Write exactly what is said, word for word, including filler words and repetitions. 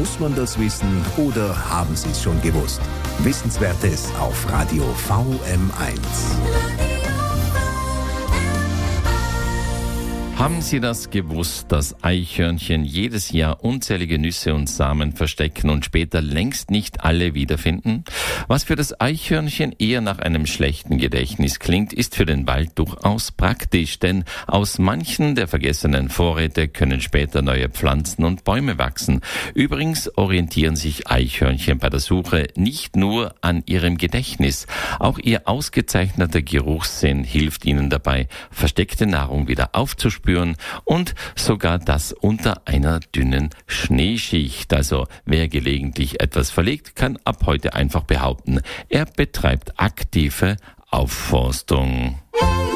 Muss man das wissen oder haben Sie es schon gewusst? Wissenswertes auf Radio V M eins. Haben Sie das gewusst, dass Eichhörnchen jedes Jahr unzählige Nüsse und Samen verstecken und später längst nicht alle wiederfinden? Was für das Eichhörnchen eher nach einem schlechten Gedächtnis klingt, ist für den Wald durchaus praktisch, denn aus manchen der vergessenen Vorräte können später neue Pflanzen und Bäume wachsen. Übrigens orientieren sich Eichhörnchen bei der Suche nicht nur an ihrem Gedächtnis. Auch ihr ausgezeichneter Geruchssinn hilft ihnen dabei, versteckte Nahrung wieder aufzuspüren und sogar das unter einer dünnen Schneeschicht. Also wer gelegentlich etwas verlegt, kann ab heute einfach behaupten, er betreibt aktive Aufforstung.